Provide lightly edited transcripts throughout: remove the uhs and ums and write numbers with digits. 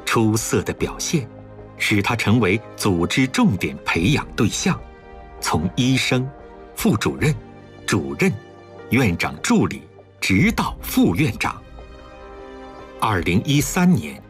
出色的表现使他成为组织重点培养对象，从医生、副主任、主任、院长助理直到副院长。2013年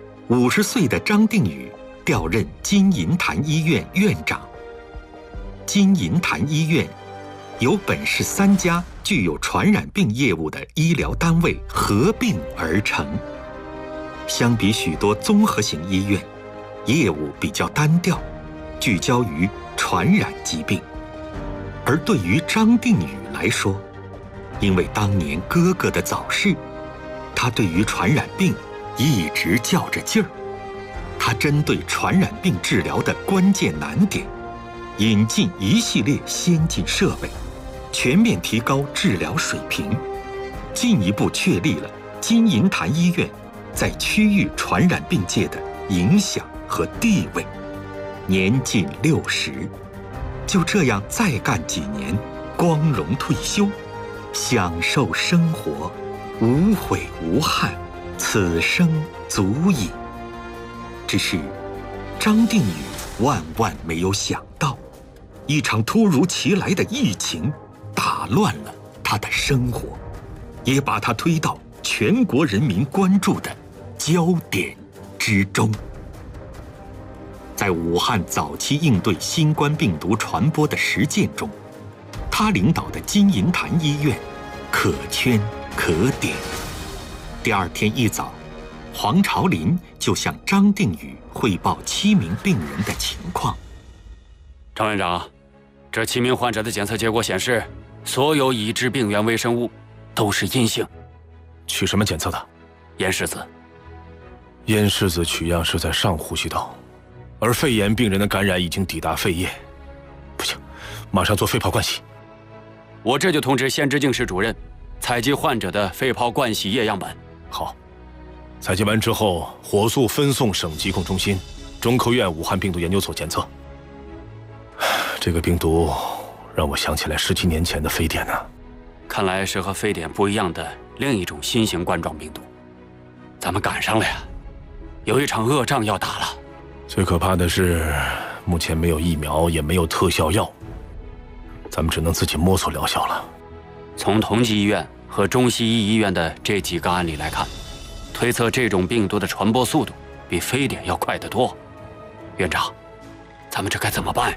，50岁的张定宇调任金银潭医院院长。金银潭医院由本市3家具有传染病业务的医疗单位合并而成。相比许多综合型医院，业务比较单调，聚焦于传染疾病。而对于张定宇来说，因为当年哥哥的早逝，他对于传染病一直较着劲儿。他针对传染病治疗的关键难点，引进一系列先进设备，全面提高治疗水平，进一步确立了金银潭医院在区域传染病界的影响和地位。年近60，就这样再干几年，光荣退休，享受生活，无悔无憾，此生足矣。只是张定宇万万没有想到，一场突如其来的疫情打乱了他的生活，也把他推到全国人民关注的焦点之中。在武汉早期应对新冠病毒传播的实践中，他领导的金银潭医院可圈可点。第二天一早，黄朝林就向张定宇汇报7名病人的情况。 张院长，这7名患者的检测结果显示，所有已知病原微生物都是阴性。 取什么检测的？ 咽拭子。 咽拭子取样是在上呼吸道，而肺炎病人的感染已经抵达肺叶。不行，马上做肺泡灌洗。 我这就通知县治境室主任，采集患者的肺泡灌洗液样本。 好，采集完之后，火速分送省疾控中心、中科院武汉病毒研究所检测。这个病毒让我想起来10几年前的非典呢。 看来是和非典不一样的另一种新型冠状病毒。咱们赶上了呀，有一场恶仗要打了。 最可怕的是，目前没有疫苗，也没有特效药，咱们只能自己摸索疗效了。 从同济医院和中西医医院的这几个案例来看，推测这种病毒的传播速度比非典要快得多。院长，咱们这该怎么办？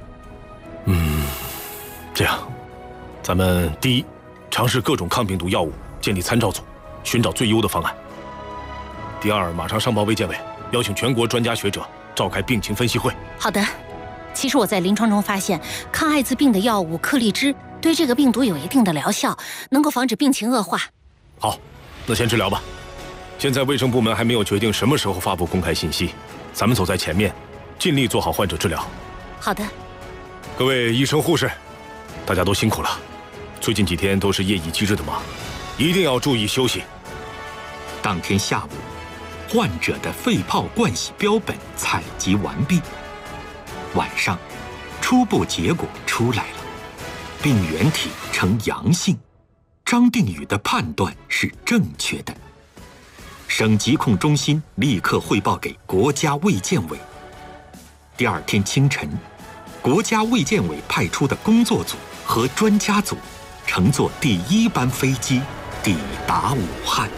这样，咱们第一，尝试各种抗病毒药物，建立参照组，寻找最优的方案。第二，马上上报卫健委，邀请全国专家学者召开病情分析会。 好的。其实我在临床中发现，抗艾滋病的药物克利芝对这个病毒有一定的疗效，能够防止病情恶化。 好，那先治疗吧。现在卫生部门还没有决定什么时候发布公开信息，咱们走在前面，尽力做好患者治疗。 好的。 各位医生护士，大家都辛苦了，最近几天都是夜以继日的忙，一定要注意休息。 当天下午，患者的肺泡灌洗标本采集完毕。晚上，初步结果出来了，病原体呈阳性。张定宇的判断是正确的。省疾控中心立刻汇报给国家卫健委。第二天清晨，国家卫健委派出的工作组和专家组乘坐第1班飞机抵达武汉。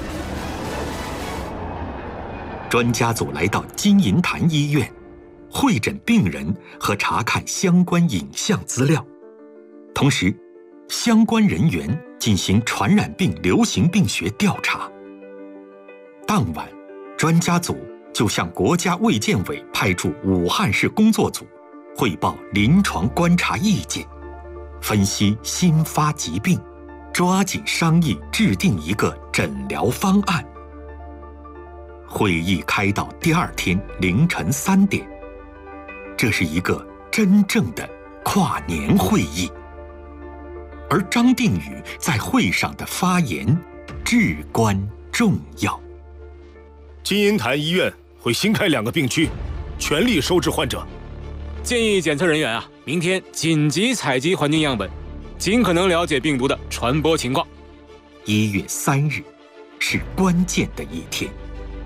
专家组来到金银潭医院，会诊病人和查看相关影像资料，同时，相关人员进行传染病流行病学调查。当晚，专家组就向国家卫健委派驻武汉市工作组汇报临床观察意见，分析新发疾病，抓紧商议制定一个诊疗方案。会议开到第二天凌晨3点，这是一个真正的跨年会议。而张定宇在会上的发言至关重要。 金银潭医院会新开2个病区，全力收治患者。 建议检测人员明天紧急采集环境样本，尽可能了解病毒的传播情况。 1月3日是关键的一天，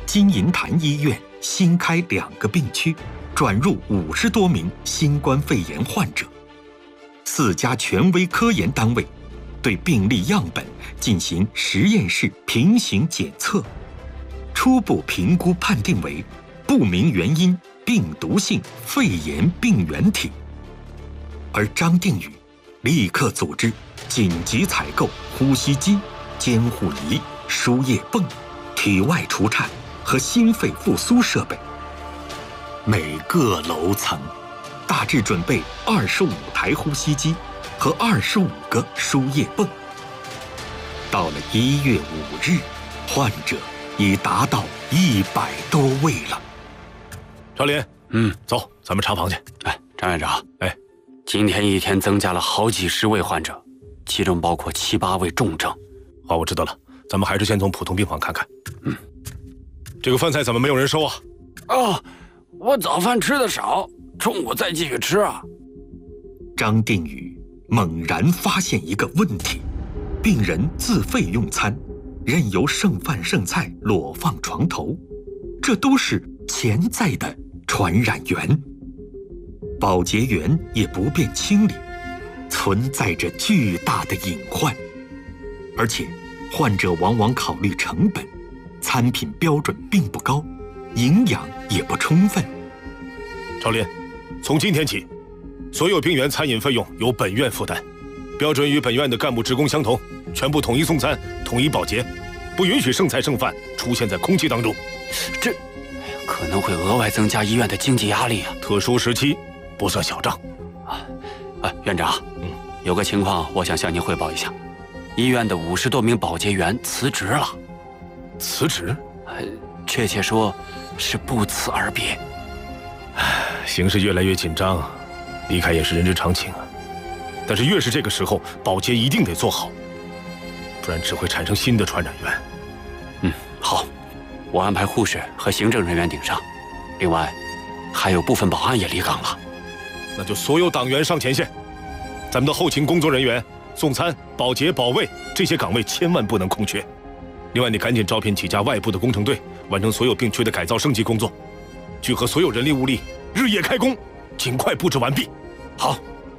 金银潭医院新开2个病区，转入50多名新冠肺炎患者。4家权威科研单位对病例样本进行实验室平行检测，初步评估判定为不明原因病毒性肺炎病原体。而张定宇立刻组织紧急采购呼吸机、监护仪、输液泵、体外除颤和心肺复苏设备。每个楼层大致准备25台呼吸机和25个输液泵。到了1月5日，患者已达到100多位了。 赵林，走，咱们查房去。 哎，张院长， 哎， 今天一天增加了好几十位患者，其中包括7、8位重症。 好，我知道了，咱们还是先从普通病房看看。这个饭菜怎么没有人收啊？ 哦，我早饭吃的少，中午再继续吃啊。 张定宇猛然发现一个问题：病人自费用餐，任由剩饭剩菜裸放床头，这都是潜在的传染源。保洁员也不便清理，存在着巨大的隐患。而且，患者往往考虑成本，餐品标准并不高，营养也不充分。 赵林，从今天起，所有病原餐饮费用由本院负担，标准与本院的干部职工相同，全部统一送餐，统一保洁，不允许剩菜剩饭出现在空气当中。 这可能会额外增加医院的经济压力啊！ 特殊时期不算小账。 院长，有个情况我想向您汇报一下，医院的50多名保洁员辞职了。 辞职？ 确切说是不辞而别。 形势越来越紧张，离开也是人之常情啊。但是越是这个时候，保洁一定得做好，不然只会产生新的传染源。 好，我安排护士和行政人员顶上，另外还有部分保安也离岗了。 那就所有党员上前线，咱们的后勤工作人员、送餐、保洁、保卫这些岗位千万不能空缺。另外，你赶紧招聘几家外部的工程队，完成所有病区的改造升级工作，聚合所有人力物力，日夜开工，尽快布置完毕。 好。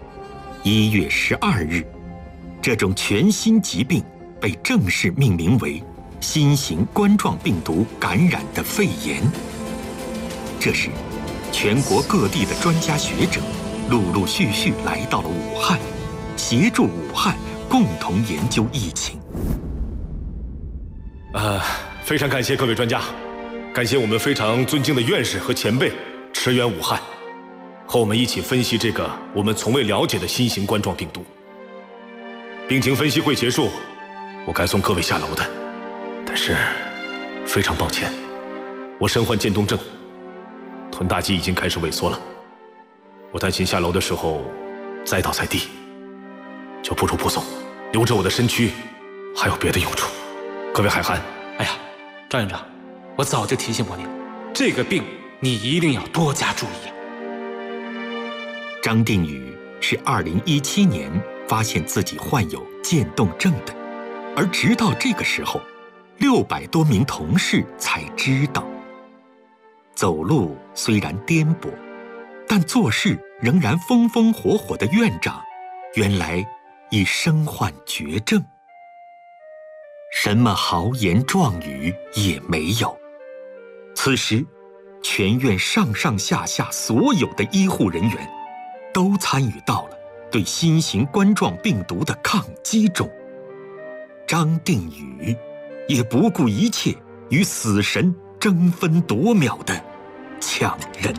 1月12日，这种全新疾病被正式命名为新型冠状病毒感染的肺炎。这时，全国各地的专家学者陆陆续续来到了武汉，协助武汉共同研究疫情。 非常感谢各位专家，感谢我们非常尊敬的院士和前辈驰援武汉，和我们一起分析这个我们从未了解的新型冠状病毒。病情分析会结束，我该送各位下楼的，但是非常抱歉，我身患渐冻症，臀大肌已经开始萎缩了，我担心下楼的时候栽倒在地，就不如不送，留着我的身躯还有别的用处。各位海涵， 哎呀，张院长，我早就提醒过你了，这个病你一定要多加注意啊。 张定宇是2017年发现自己患有渐冻症的，而直到这个时候，600多名同事才知道。走路虽然颠簸，但做事仍然风风火火的院长，原来已身患绝症。什么豪言壮语也没有。此时，全院上上下下所有的医护人员都参与到了对新型冠状病毒的抗击中。张定宇也不顾一切与死神争分夺秒地抢人。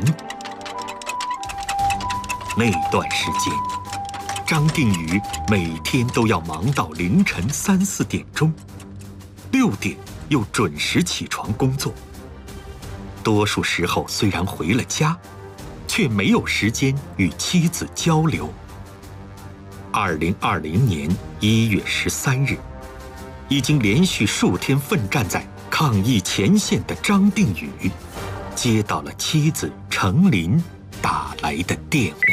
那段时间，张定宇每天都要忙到凌晨3、4点钟，6点又准时起床工作。多数时候虽然回了家，却没有时间与妻子交流。2020年1月13日，已经连续数天奋战在抗疫前线的张定宇，接到了妻子程琳打来的电话。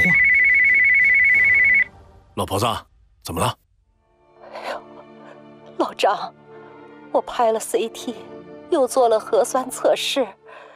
老婆子，怎么了？ 哎呦，老张，我拍了 CT， 又做了核酸测试，